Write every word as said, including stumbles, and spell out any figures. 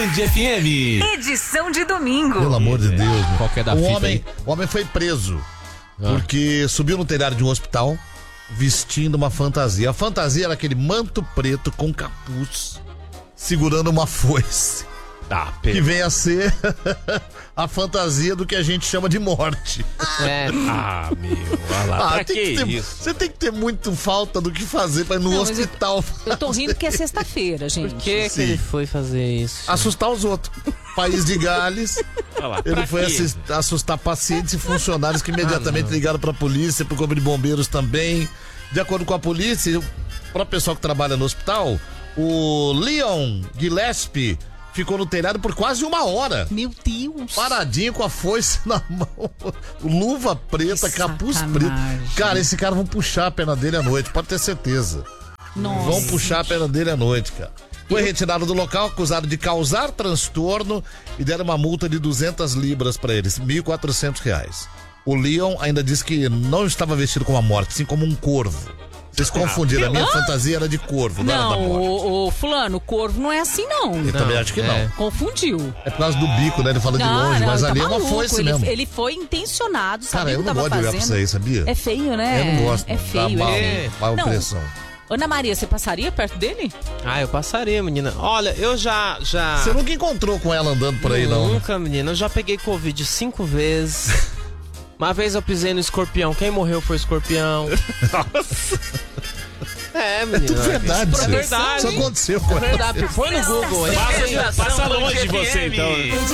Band F M. Edição de domingo. Pelo amor de Deus. Meu. Qual que é da o, fita homem, aí? o homem foi preso Ah. porque subiu no telhado de um hospital vestindo uma fantasia. A fantasia era aquele manto preto com capuz segurando uma foice. Ah, Que Pedro. vem a ser a fantasia do que a gente chama de morte. É. Ah, meu. Olha lá. Ah, pra tem que que ter, isso? você tem que ter muito falta do que fazer pra ir no Não, mas hospital. Eu tô rindo que é sexta-feira, gente. Por que, que Sim. ele foi fazer isso? Assustar os outros. País de Gales. Olha lá. Ele pra foi quê? assis- assustar pacientes e funcionários que imediatamente ligaram pra polícia, pro corpo de bombeiros também. De acordo com a polícia, para o pessoal que trabalha no hospital, o Leon Gillespie ficou no telhado por quase uma hora. Meu Deus. Paradinho com a foice na mão, luva preta, Que capuz sacanagem. preto. Cara, esse cara vão puxar a perna dele à noite, pode ter certeza. Nossa. Vão puxar a perna dele à noite, cara. Foi retirado do local, acusado de causar transtorno e deram uma multa de duzentas libras pra eles, mil e quatrocentos reais. O Leon ainda disse que não estava vestido como a morte, sim como um corvo. Vocês confundiram, a minha fantasia era de corvo, não, era da Não, morte. o, o fulano, o corvo não é assim, não. Eu também acho que não. é. Confundiu. É por causa do bico, né? Ele fala de Não, longe, não, mas ele ali tá é uma maluco. foice ele, mesmo. ele foi intencionado, Cara, sabia eu o que não tava gosto de olhar pra fazendo. isso aí, sabia? É feio, né? Eu não gosto. É feio, Dá é mal, feio. mal Não. impressão. Ana Maria, você passaria perto dele? Ah, eu passaria, menina. Olha, eu já. já... Você nunca encontrou com ela andando por aí, não? Nunca, menina. Eu já peguei Covid cinco vezes. Uma vez eu pisei no escorpião. Quem morreu foi o escorpião. É, menina. É tudo verdade. É isso. verdade. Isso aconteceu com É ela. verdade. Foi no Google aí. Passa, passa longe de você, então.